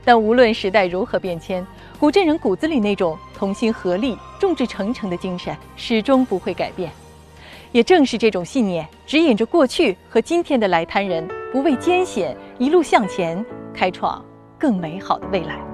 但无论时代如何变迁，古镇人骨子里那种同心合力、众志成城的精神始终不会改变。也正是这种信念，指引着过去和今天的来滩人不畏艰险，一路向前，开创更美好的未来。